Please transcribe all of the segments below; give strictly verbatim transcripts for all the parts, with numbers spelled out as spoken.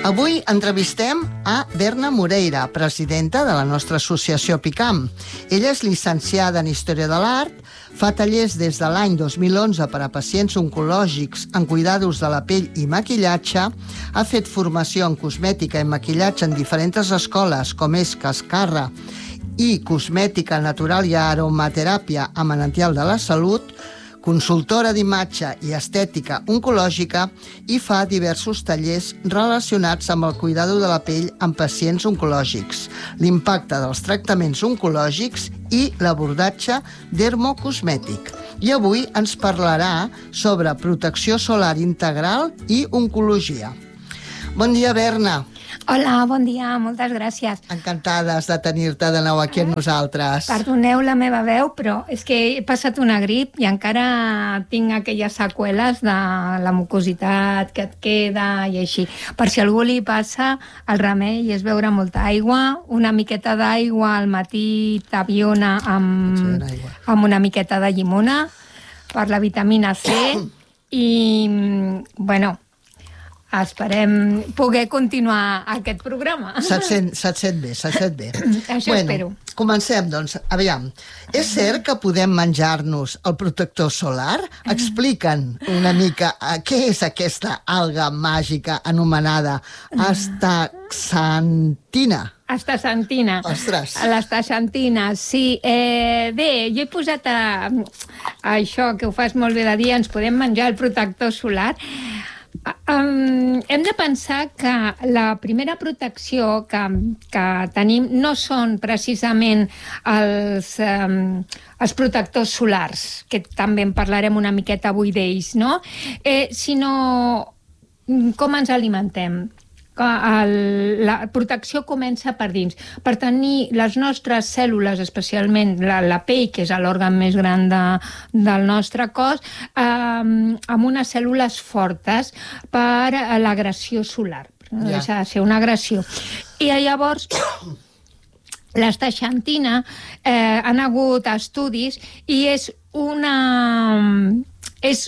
Avui entrevistem a Berna Moreira, presidenta de la nostra associació PICAM. Ella és llicenciada en Història de l'Art, fa tallers des de l'any dos mil onze per a pacients oncològics en cuidados de la pell i maquillatge, ha fet formació en cosmètica i maquillatge en diferents escoles, com és Cascarra, i cosmètica natural i aromateràpia a Manantial de la Salut, consultora d'imatge i estètica oncològica i fa diversos tallers relacionats amb el cuidado de la pell en pacients oncològics, l'impacte dels tractaments oncològics i l'abordatge dermocosmètic. I avui ens parlarà sobre protecció solar integral i oncologia. Bon dia, Berna. Hola, bon dia, moltes gràcies. Encantades de tenir-te de nou aquí amb nosaltres. Perdoneu la meva veu, però és que he passat una grip i encara tinc aquelles seqüeles de la mucositat que et queda i així. Per si a algú li passa, el remei és beure molta aigua, una miqueta d'aigua al matí t'aviona amb, amb una miqueta de llimona per la vitamina C i, bueno, esperem poder continuar aquest programa. Se't sent, se't sent bé, se't sent bé. Això bueno, espero. Comencem, doncs. Aviam, és cert que podem menjar-nos el protector solar? Explica'm una mica uh, què és aquesta alga màgica anomenada astaxantina. Astaxantina. Ostres. L'astaxantina, sí. Eh, bé, jo he posat a, a això que ho fas molt bé de dir, ens podem menjar el protector solar. Um, hem de pensar que la primera protecció que, que tenim no són precisament els, um, els protectors solars, que també en parlarem una miqueta avui d'ells, no? Eh, sinó com ens alimentem. El, la protecció comença per dins. Per tenir les nostres cèl·lules, especialment la, la pell, que és l'òrgan més gran de, del nostre cos, eh, amb unes cèl·lules fortes per a l'agressió solar. No Ja. deixa de ser una agressió. I llavors l'astaxantina, eh, han hagut estudis i és una... és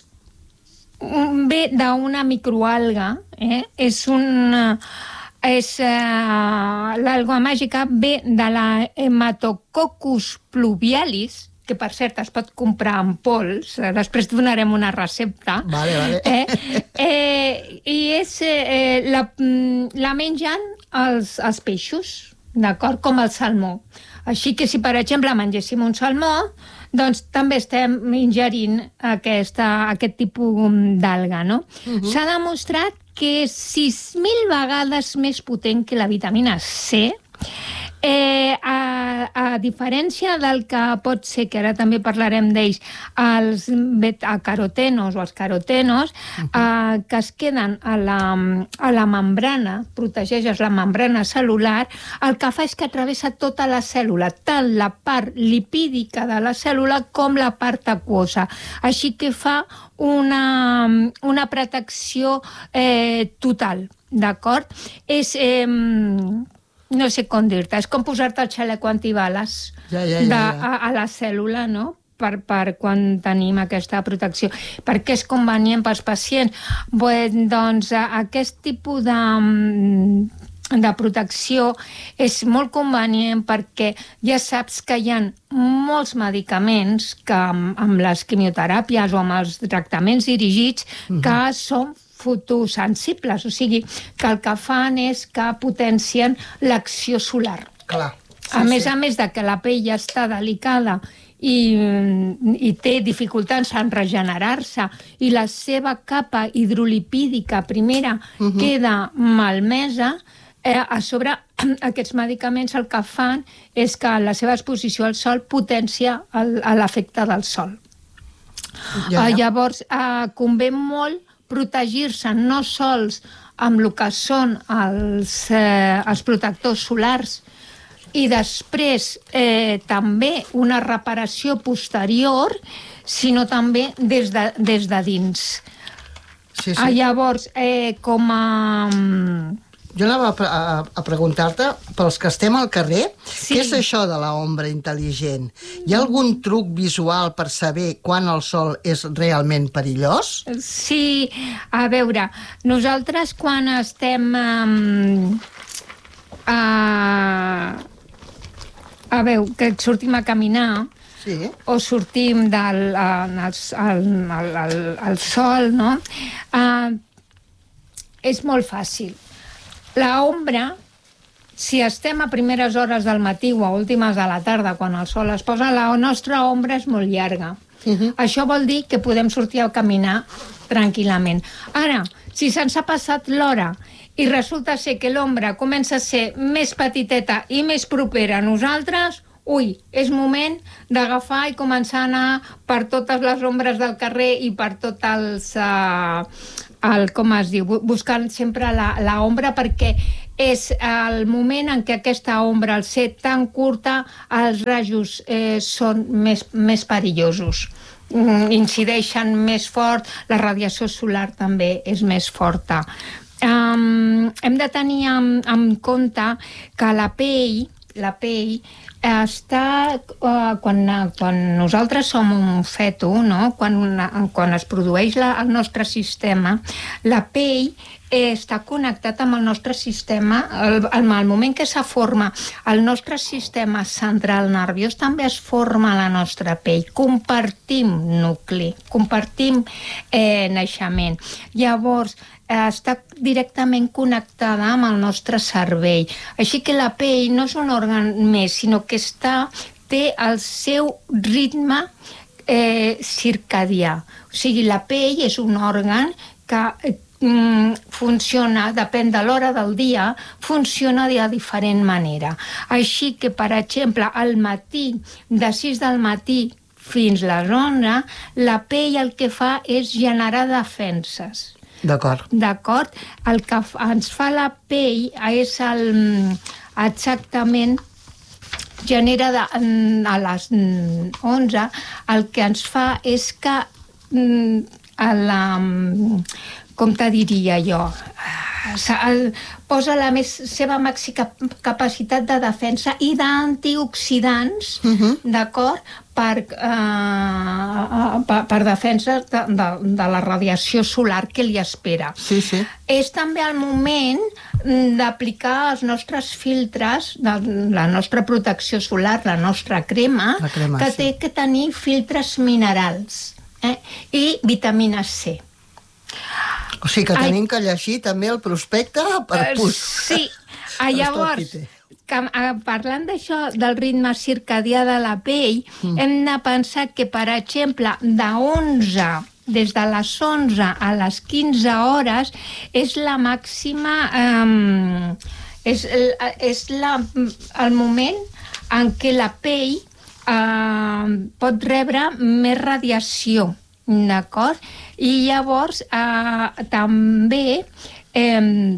ve d'una microalga, eh? és una... és uh, l'alga màgica ve de la Hematococcus pluvialis, que per cert es pot comprar en pols, després donarem una recepta. Vale, vale. Eh? Eh, I és, eh, la, la mengen els, els peixos, d'acord? Com el salmó. Així que si, per exemple, mengéssim un salmó, doncs també estem ingerint aquesta, aquest tipus d'alga, no? Uh-huh. S'ha demostrat que és sis mil vegades més potent que la vitamina C, eh, a, a diferència del que pot ser, que ara també parlarem d'ells, els beta-carotenos o els carotenos, uh-huh. eh, que es queden a la, a la membrana, protegeixes la membrana cel·lular, el que fa és que travessa tota la cèl·lula, tant la part lipídica de la cèl·lula com la part aquosa. Així que fa una, una protecció eh, total, d'acord? És... Eh, no sé com dir-te, és com posar-te el xaleco antibales ja, ja, ja, de, ja. a, a la cèl·lula, no? Per, per quan tenim aquesta protecció. Per què és convenient pels pacients? Bé, doncs aquest tipus de, de protecció és molt convenient perquè ja saps que hi ha molts medicaments que amb, amb les quimioteràpies o amb els tractaments dirigits uh-huh. que són fotosensibles, o sigui, que el que fan és que potencien l'acció solar. Clar. Sí, a més sí. a més de que la pell ja està delicada i, i té dificultats en regenerar-se i la seva capa hidrolipídica primera uh-huh. queda malmesa, eh, a sobre aquests medicaments el que fan és que la seva exposició al sol potencia l'efecte del sol. Ja, ja. Eh, llavors, eh, convé molt protegir-se no sols amb el que són els, eh, els protectors solars i després eh, també una reparació posterior, sinó també des de, des de dins. Sí, sí. Ah, llavors, eh, com a... Jo anava a, a, a preguntar-te, pels que estem al carrer, Sí. què és això de la ombra intel·ligent? Hi ha algun truc visual per saber quan el sol és realment perillós? Sí, a veure, nosaltres quan estem um, a, a veure, que sortim a caminar, Sí. o sortim del al, al, al, al, al sol, no? Uh, és molt fàcil. La ombra, si estem a primeres hores del matí o a últimes de la tarda, quan el sol es posa, la nostra ombra és molt llarga. Uh-huh. Això vol dir que podem sortir a caminar tranquil·lament. Ara, si se'ns ha passat l'hora i resulta ser que l'ombra comença a ser més petiteta i més propera a nosaltres, ui, és moment d'agafar i començar a anar per totes les ombres del carrer i per tots els... Uh, el, com es diu? Buscant sempre la, la ombra, perquè és el moment en què aquesta ombra, al ser tan curta, els rajos eh, són més, més perillosos. Mm, incideixen més fort, la radiació solar també és més forta. Um, hem de tenir en, en compte que la pell, la pell està, uh, quan, quan nosaltres som un feto, no? quan, quan es produeix la, el nostre sistema, la pell eh, està connectat amb el nostre sistema, el, el, el moment que se forma el nostre sistema central nerviós, també es forma la nostra pell. Compartim nucli, compartim eh, naixement. Llavors, està directament connectada amb el nostre cervell. Així que la pell no és un òrgan més, sinó que està, té el seu ritme eh, circadià. O sigui, la pell és un òrgan que mm, funciona, depèn de l'hora del dia, funciona de diferent manera. Així que, per exemple, al matí, de sis del matí fins les onze, la pell el que fa és generar defenses. D'acord. D'acord? El que ens fa la pell és el, exactament, genera de, a les onze, el que ens fa és que a la, com te diria jo, posa la més, seva màxima capacitat de defensa i d'antioxidants, uh-huh. d'acord? Per, uh, per, per defensa de, de, de la radiació solar que li espera. Sí, sí. És també el moment d'aplicar els nostres filtres, de la nostra protecció solar, la nostra crema, la crema que sí. té que tenir filtres minerals eh? I vitamina C. O sigui que tenim Ai. que llegir també el prospecte per uh, pus. Sí. Ah, llavors, que, parlant d'això, del ritme circadià de la pell, mm. hem de pensar que, per exemple, de onze, des de les onze a les quinze hores, és la màxima... Um, és és la, el moment en què la pell uh, pot rebre més radiació, d'acord? I llavors, uh, també... Um,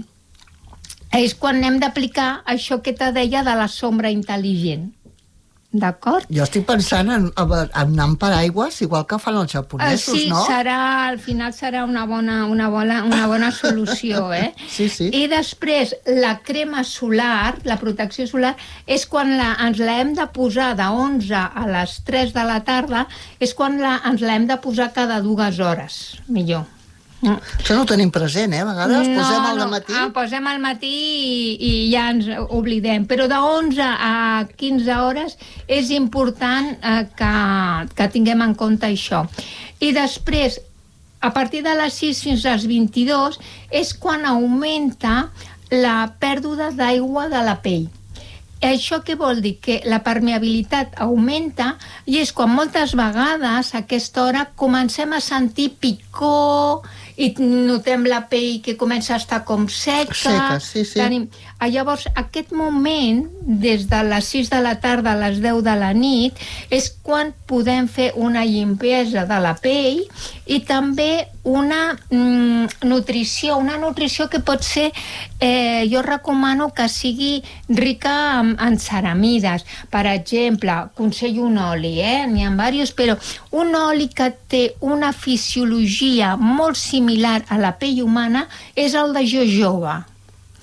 és quan hem d'aplicar això que te deia de la sombra intel·ligent. D'acord? Jo estic pensant en, en anar amb paraigües, igual que fan els japonesos, sí, no? Sí, serà, al final serà una bona, una bona, una bona solució, eh? Sí, sí. I després, la crema solar, la protecció solar, és quan la, ens l'hem de posar de onze a les tres de la tarda, és quan la, ens l'hem de posar cada dues hores, millor. Mm. Això no ho tenim present, eh? A vegades no, posem al no, matí... Ah, posem al matí i, i ja ens oblidem. Però de onze a quinze hores és important eh, que, que tinguem en compte això. I després, a partir de les sis fins a les vint-i-dues, és quan augmenta la pèrdua d'aigua de la pell. Això què vol dir? Que la permeabilitat augmenta i és quan moltes vegades a aquesta hora comencem a sentir picor i notem la pell que comença a estar com seca. Seca, sí, sí. Tenim... Llavors, aquest moment, des de les sis de la tarda a les deu de la nit, és quan podem fer una limpiesa de la pell i també una mm, nutrició, una nutrició que pot ser, eh, jo recomano que sigui rica en, en ceramides. Per exemple, aconsello un oli, eh? N'hi ha diversos, però un oli que té una fisiologia molt similar a la pell humana és el de jojoba.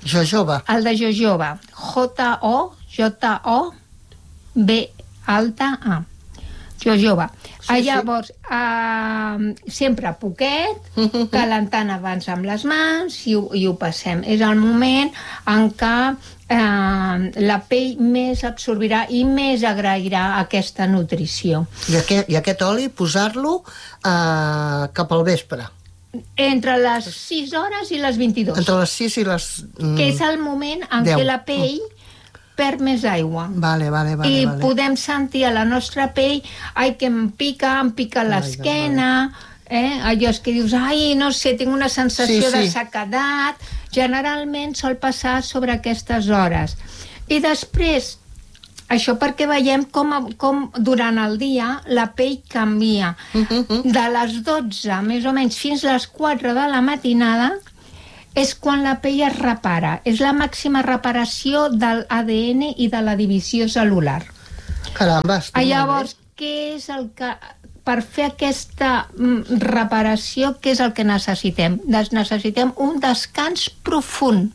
Jojoba. El de jojoba. J O J O B alta A. Jojoba. Sí, Llavors, sí. uh, sempre poquet, calentant abans amb les mans i ho, i ho passem. És el moment en què uh, la pell més absorbirà i més agrairà aquesta nutrició. I aquest, i aquest oli posar-lo uh, cap al vespre? Entre les sis hores i les vint-i-dues. Entre les sis i les... Mm, que és el moment en deu. què la pell perd més aigua. Vale, vale, vale. I vale. podem sentir a la nostra pell, ai, que em pica, em pica l'esquena, eh? Allò és que dius, ai, no sé, tinc una sensació sí, sí. de sequedat. Generalment sol passar sobre aquestes hores. I després, això perquè veiem com, com durant el dia la pell canvia. Uh-huh. De les dotze, més o menys, fins a les quatre de la matinada, és quan la pell es repara. És la màxima reparació del A D N i de la divisió cel·lular. Caramba, està Llavors, què és el que... Per fer aquesta reparació, què és el que necessitem? Necessitem un descans profund.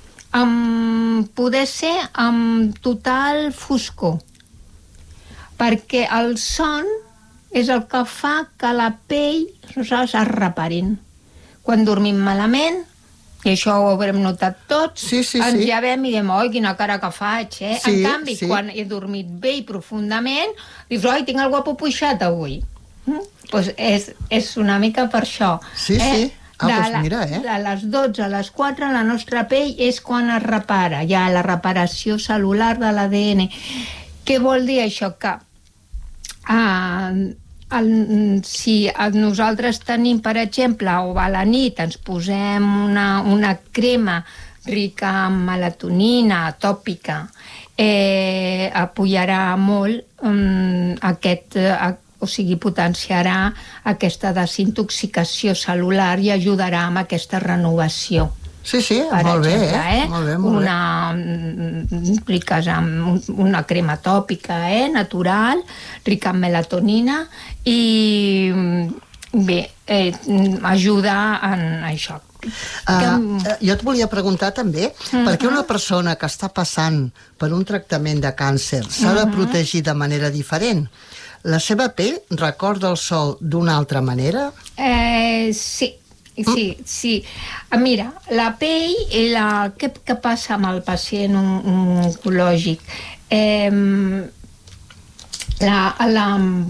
Amb, poder ser amb total foscor. Perquè el son és el que fa que la pell es reparin. Quan dormim malament, i això ho haurem notat tots, sí, sí, ens sí. llevem i diem, oi, quina cara que faig, eh? Sí, en canvi, sí. quan he dormit bé i profundament, dius, oi, tinc el guapo puixat avui. Mm? Pues és, és una mica per això. Sí, eh? sí. Ah, de doncs la, mira, eh? De les dotze a les quatre la nostra pell és quan es repara, ja la reparació cel·lular de l'A D N. Què vol dir això? Que uh, el, si nosaltres tenim, per exemple, o a la nit ens posem una, una crema rica en melatonina, tòpica, eh, apoyarà molt um, aquest... Uh, o sigui, potenciarà aquesta desintoxicació cel·lular i ajudarà amb aquesta renovació. Sí, sí, per molt exemple, bé, eh? Molt bé, molt una, bé. Riques amb una crema tòpica, eh? Natural, rica en melatonina i, bé, eh, ajuda en això. Uh, jo et volia preguntar també, uh-huh. per què una persona que està passant per un tractament de càncer s'ha de protegir de manera diferent? La seva pell recorda el sol d'una altra manera? Eh, sí, sí, sí. Mira, la pell, la, què, què passa amb el pacient oncològic? Eh, la, la,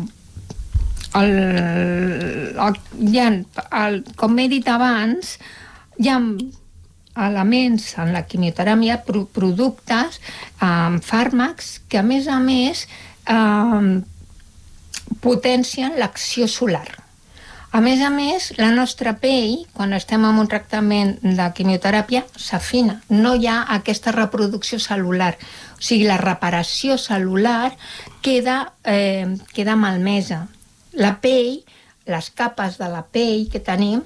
el, el, ja, el, com he dit abans, hi ha elements en la quimioteràpia, productes, eh, fàrmacs, que a més a més eh, potencien l'acció solar. A més a més, la nostra pell, quan estem en un tractament de quimioteràpia, s'afina. No hi ha aquesta reproducció cel·lular. O sigui, la reparació cel·lular queda, eh, queda malmesa. La pell, les capes de la pell que tenim,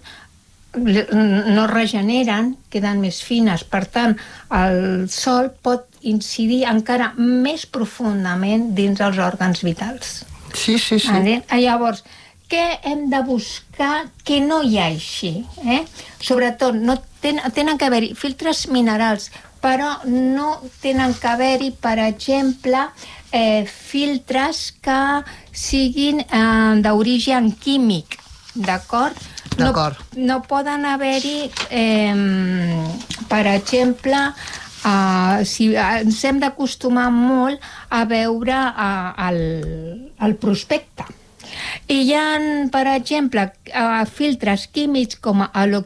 no regeneren, queden més fines. Per tant, el sol pot incidir encara més profundament dins els òrgans vitals. Sí, sí, sí. Vale? Llavors, què hem de buscar que no hi ha així? Eh? Sobretot, no ten, tenen que haver-hi filtres minerals, però no tenen que haver-hi, per exemple, eh, filtres que siguin eh, d'origen químic, d'acord? D'acord. No, no poden haver-hi, eh, per exemple, Uh, si ens hem d'acostumar molt a veure uh, el, el prospecte. I hi ha, per exemple, uh, filtres químics com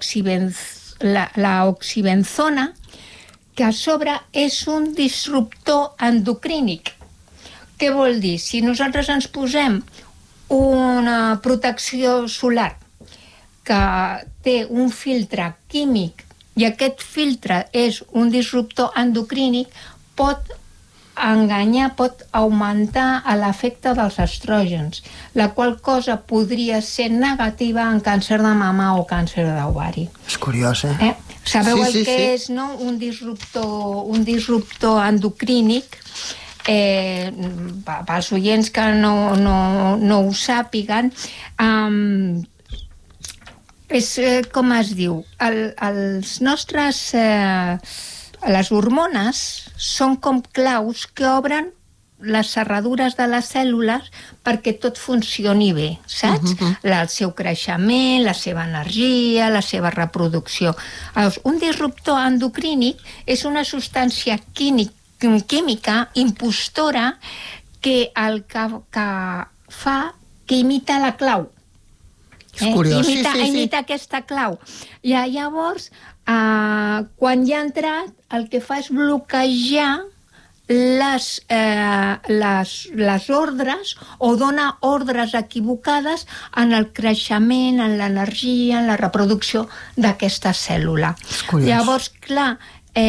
l'oxibenzona, que a sobre és un disruptor endocrínic. Què vol dir? Si nosaltres ens posem una protecció solar que té un filtre químic i aquest filtre és un disruptor endocrínic, pot enganyar, pot augmentar l'efecte dels estrògens, la qual cosa podria ser negativa en càncer de mama o càncer d'ovari. És curiós, eh? eh? Sabeu sí, el sí, que sí. és, no? Un disruptor, un disruptor endocrínic. Eh, pels oients que no, no, no ho sàpiguen, um, és, eh, com es diu, el, els nostres eh, les hormones són com claus que obren les serradures de les cèl·lules perquè tot funcioni bé, saps? Uh -huh. El seu creixement, la seva energia, la seva reproducció. Llavors, un disruptor endocrínic és una substància química, química impostora que el que, que fa que imita la clau. Eh? Curiós, imita, sí, sí, imita sí. aquesta clau. I llavors, eh, quan ja ha entrat, el que fa és bloquejar les, eh, les, les ordres o dona ordres equivocades en el creixement, en l'energia, en la reproducció d'aquesta cèl·lula. Llavors, clar,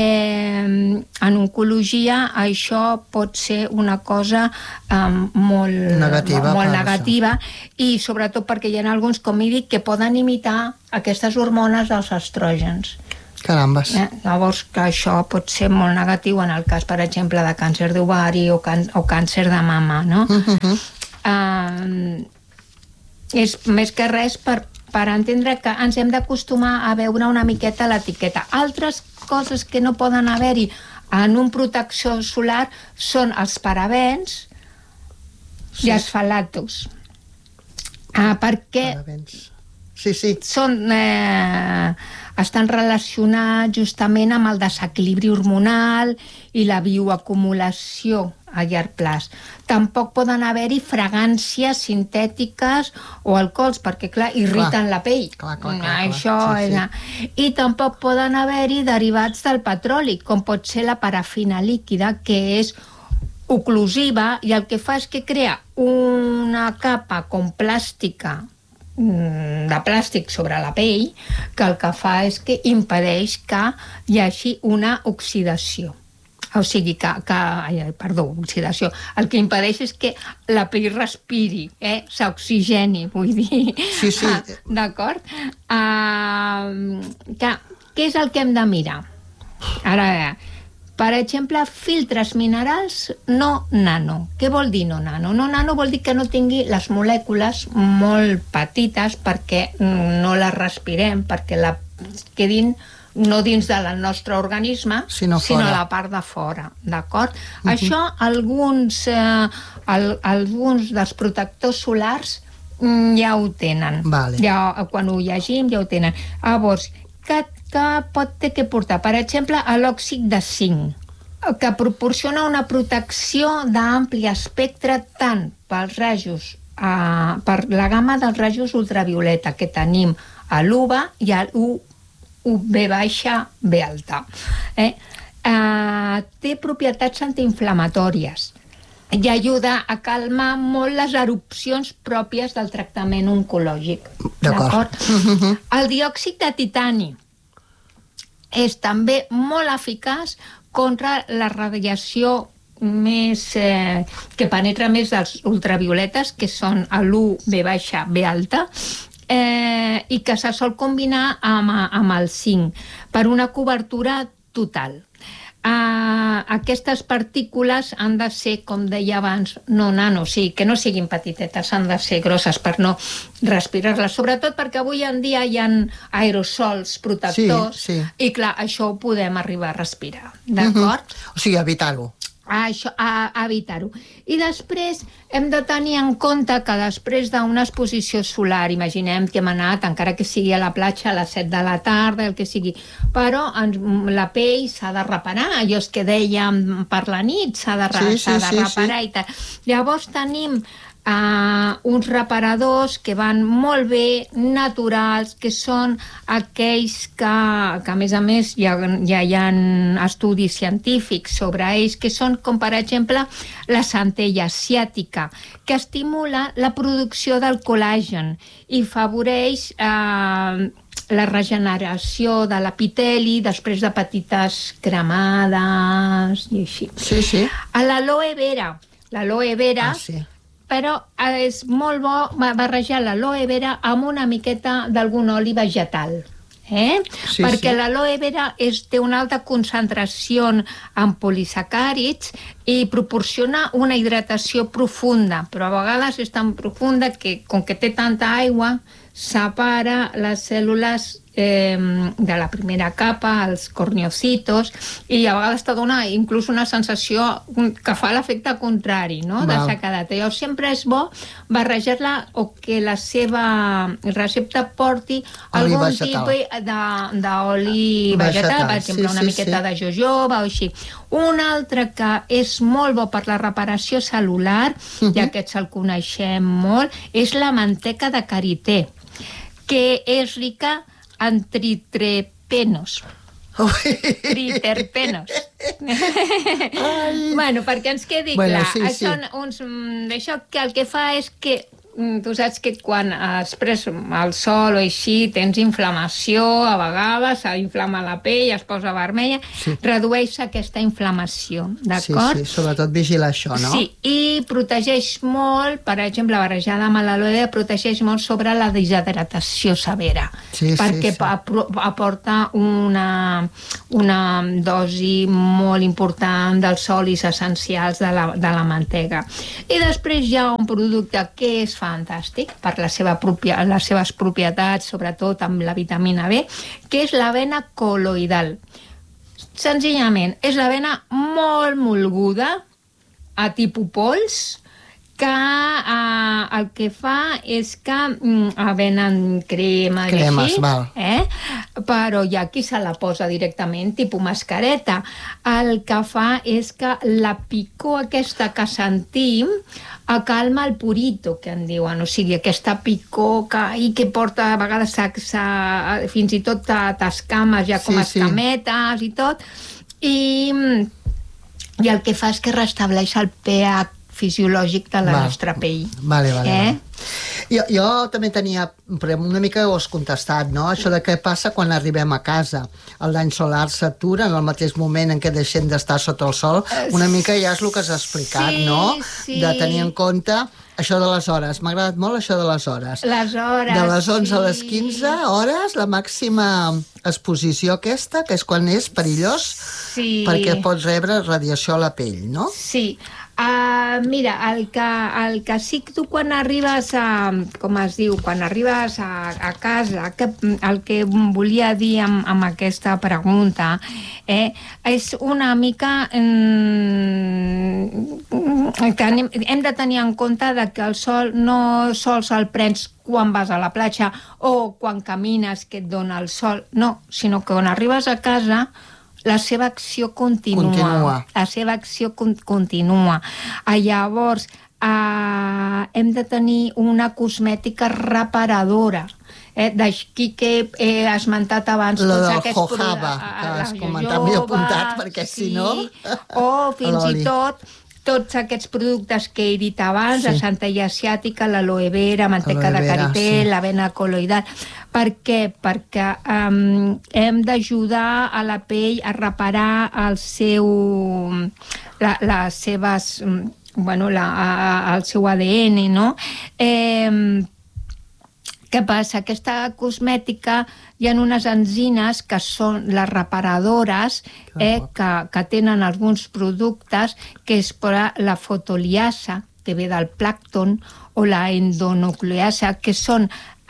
eh, en oncologia això pot ser una cosa eh, molt negativa, molt negativa i sobretot perquè hi ha alguns, com he dit, que poden imitar aquestes hormones dels estrògens. Carambes. Eh? Llavors, que això pot ser molt negatiu en el cas, per exemple, de càncer d'ovari o, can o càncer de mama, no? Uh-huh. uh, és més que res per, per entendre que ens hem d'acostumar a veure una miqueta l'etiqueta. Altres coses que no poden haver-hi en un protecció solar són els parabens sí. i els falatos. Uh, perquè... Parabens. Sí, sí. Són, eh, estan relacionats justament amb el desequilibri hormonal i la bioacumulació a llarg plaç. Tampoc poden haver-hi fragàncies sintètiques o alcohols, perquè, clar, irriten clar. la pell. Clar, clar, clar, Això clar. Sí, sí. I tampoc poden haver-hi derivats del petroli, com pot ser la parafina líquida, que és oclusiva i el que fa és que crea una capa com plàstica de plàstic sobre la pell, que el que fa és que impedeix que hi hagi una oxidació. O sigui, que, que ai, perdó, oxidació. El que impedeix és que la pell respiri, eh? s'oxigeni, vull dir. Sí, sí. Ah, d'acord? Uh, que, què és el que hem de mirar? Ara, per exemple, filtres minerals no nano. Què vol dir no nano? No nano vol dir que no tingui les molècules molt petites perquè no les respirem, perquè la quedin no dins del nostre organisme, sinó, sinó a la part de fora, d'acord? Uh-huh. Això, alguns, eh, el, alguns dels protectors solars mm, ja ho tenen. Vale. Ja, quan ho llegim ja ho tenen. Llavors, que, que pot ter que portar? Per exemple, l'òxid de zinc, que proporciona una protecció d'ampli espectre tant pels rajos, eh, per la gamma dels rajos ultravioleta que tenim a l'U V A i a l'U V baixa, B alta. Eh? Eh, té propietats antiinflamatòries i ajuda a calmar molt les erupcions pròpies del tractament oncològic. D'acord. El diòxid de titani és també molt eficaç contra la radiació més, eh, que penetra més dels ultravioletes, que són l'U V baixa, B alta, eh, i que se sol combinar amb, amb el zinc per una cobertura total. Uh, aquestes partícules han de ser, com deia abans, no nano, o sigui, que no siguin petitetes, han de ser grosses per no respirar-les, sobretot perquè avui en dia hi ha aerosols protectors, sí, sí. i clar, això ho podem arribar a respirar, d'acord? Uh-huh. O sigui, evitar-ho. A, això, a, a evitar-ho. I després hem de tenir en compte que després d'una exposició solar, imaginem que hem anat, encara que sigui a la platja a les set de la tarda, el que sigui, però ens, la pell s'ha de reparar, allò que dèiem per la nit, s'ha de, sí, sí, de sí, reparar sí. i tal. Llavors tenim Uh, uns reparadors que van molt bé, naturals, que són aquells que, que a més a més ja, ja hi ha estudis científics sobre ells, que són com per exemple la centella asiàtica, que estimula la producció del col·làgen i favoreix uh, la regeneració de l'epiteli després de petites cremades i així. Sí, sí. A l'aloe vera, l'aloe vera... Ah, sí. Però és molt bo barrejar l'aloe vera amb una miqueta d'algun oli vegetal. Eh? Sí, perquè sí. l'aloe vera és, té una alta concentració en polisacàrids i proporciona una hidratació profunda, però a vegades és tan profunda que, com que té tanta aigua, separa les cèl·lules eh, de la primera capa, els corneocitos, i a vegades te dona inclús una sensació que fa l'efecte contrari, no?, de sequedat. Llavors sempre és bo barrejar-la o que la seva recepta porti oli algun vegetal. tipus d'oli vegetal, per exemple, sí, una sí, miqueta sí. de jojoba o així. Un altre que és molt bo per la reparació cel·lular, uh-huh. i aquest se'l coneixem molt, és la manteca de karité, que és rica en triterpenos. Triterpenos. Bueno, perquè ens quedi bueno, clar, sí, són sí. uns, això que el que fa és que tu saps que quan has pres el sol o així tens inflamació, a vegades s'inflama la pell, es posa vermella, sí. redueix aquesta inflamació, d'acord? Sí, sí, sobretot vigilar això, no? Sí, i protegeix molt, per exemple, barrejada amb l'aloe protegeix molt sobre la deshidratació severa, sí, perquè sí, sí. aporta una, una dosi molt important dels olis essencials de la, de la mantega. I després hi ha un producte que és fantàstic per la seva pròpia, les seves propietats, sobretot amb la vitamina B, que és l'avena col·loidal. Senzillament, és l'avena molt molguda, a tipus pols, que eh, el que fa és que mm, avena en crema i Cremes, així, val. eh? Però hi ha qui se la posa directament, tipus mascareta. El que fa és que la picor aquesta que sentim calma el purito, que en diuen, o sigui, aquesta picor que, i que porta a vegades a, a, fins i tot t'escames ja com sí, escametes sí. i tot, i, i el que fa és que restableix el pH fisiològic de la Va. nostra pell. Vale, vale, eh? vale. Jo, jo també tenia, però una mica ho has contestat, no? Això de què passa quan arribem a casa. El dany solar s'atura en el mateix moment en què deixem d'estar sota el sol. Una mica ja és el que has explicat, sí, no? Sí. De tenir en compte això de les hores. M'ha agradat molt això de les hores. Les hores, De les onze sí. a les quinze hores, la màxima exposició aquesta, que és quan és perillós, sí. perquè pots rebre radiació a la pell, no? Sí. Uh, mira, el que, el que sí que tu quan arribes a, com es diu, quan arribes a, a casa, que, el que volia dir amb, amb aquesta pregunta eh, és una mica mm, tenim, hem de tenir en compte de que el sol no sols el prens quan vas a la platja o quan camines que et dona el sol, no, sinó que quan arribes a casa la seva acció continua. Continua. La seva acció con continua. Ah, llavors, eh, hem de tenir una cosmètica reparadora. Eh, D'aquí que he esmentat abans la tots del aquests jojaba, que has comentat, m'he apuntat, perquè sí, si no... o fins i tot tots aquests productes que he dit abans, sí. La santalla asiàtica, l'aloe vera, manteca de karité, sí. L'avena col·loidal. Per què? Perquè um, hem d'ajudar a la pell a reparar el seu, la, les seves, bueno, la, a, el seu A D N, no? Eh, què passa? Aquesta cosmètica hi ha unes enzines que són les reparadores eh, que, que tenen alguns productes que és per la fotoliasa, que ve del plàncton, o la endonucleasa, que són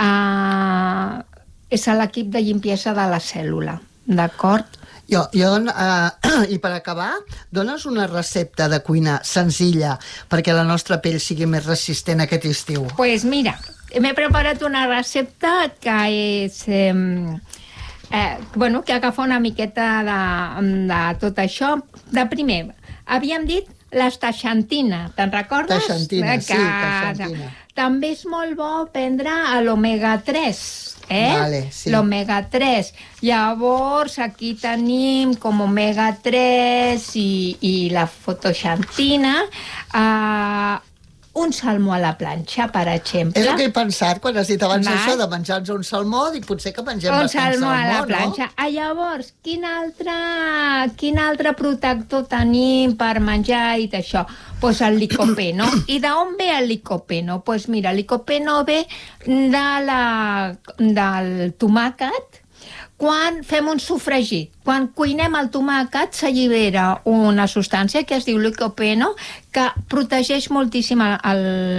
eh, és l'equip de limpiesa de la cèl·lula, d'acord? Jo, jo uh, i per acabar, dones una recepta de cuina senzilla perquè la nostra pell sigui més resistent aquest estiu? Doncs pues mira, m'he preparat una recepta que és... Eh, eh, bueno, que agafa una miqueta de, de tot això. De primer, havíem dit l'astaxantina, te'n recordes? Taxantina, sí, taxantina. També és molt bo prendre l'omega tres, eh? Vale, sí. L'omega tres. Llavors, aquí tenim com omega tres i, i la fotoxantina, eh, un salmó a la planxa, per exemple. És el que he pensat quan has dit abans Val. Això de menjar-nos un salmó, dic, potser que mengem un bastant salmó, salmó, a la no? planxa. Ah, llavors, quin altre, quin altre protector tenim per menjar i d'això? Doncs pues el licopeno. I d'on ve el licopeno? Doncs pues mira, el licopeno ve de la, del tomàquet. Quan fem un sofregit, quan cuinem el tomàquet, s'allibera una substància que es diu licopeno, que protegeix moltíssim el,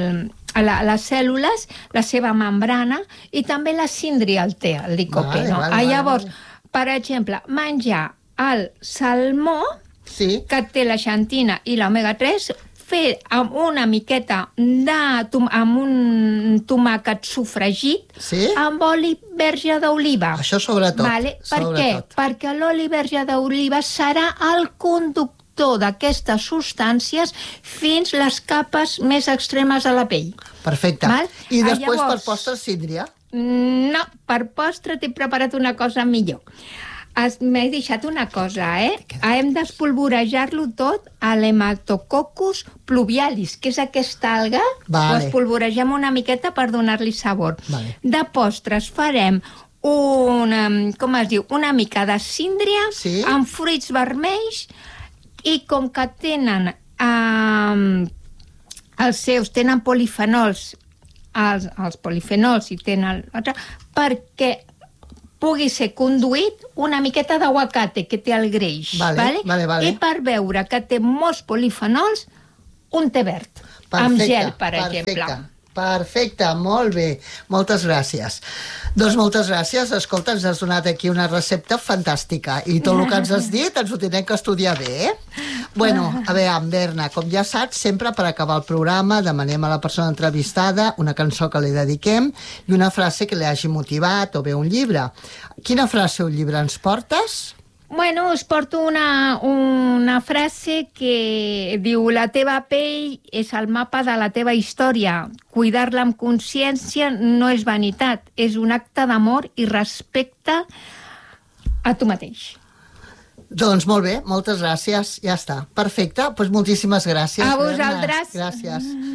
a la, les cèl·lules, la seva membrana, i també la síndria el té, el licopeno. Vale, vale, Llavors, vale. per exemple, menjar el salmó, sí. que té la xantina i l'omega tres, fer amb una miqueta de tom amb un tomàquet sofregit, sí? amb oli verge d'oliva. Això sobretot. Vale? Per sobretot. què? Perquè l'oli verge d'oliva serà el conductor d'aquestes substàncies fins les capes més extremes de la pell. Perfecte. Val? I després Llavors, per postre síndria? No, per postre t'he preparat una cosa millor. M'he deixat una cosa, eh? Hem d'espolvorejar-lo tot a l'Haematococcus pluvialis, que és aquesta alga. Vale. Ho espolvoregem una miqueta per donar-li sabor. Vale. De postres farem una, com es diu, una mica de síndria, sí? amb fruits vermells, i com que tenen eh, els seus, tenen polifenols, els, els polifenols i tenen l'altre, perquè pugui ser conduït una miqueta d'aguacate, que té el greix. Vale, vale? vale, vale. I per veure que té molts polifenols, un té verd, perfecte, amb gel, per perfecte. exemple. Perfecte, molt bé. Moltes gràcies. Doncs moltes gràcies. Escolta, ens has donat aquí una recepta fantàstica i tot el que ens has dit ens ho tindrem que estudiar bé, eh? Bueno, a veure, Berna, com ja saps, sempre per acabar el programa demanem a la persona entrevistada una cançó que li dediquem i una frase que li hagi motivat o bé un llibre. Quina frase o llibre ens portes? Bueno, us porto una, una frase que diu: la teva pell és el mapa de la teva història. Cuidar-la amb consciència no és vanitat, és un acte d'amor i respecte a tu mateix. Doncs molt bé, moltes gràcies, ja està. Perfecte, doncs moltíssimes gràcies. A vosaltres. Gràcies.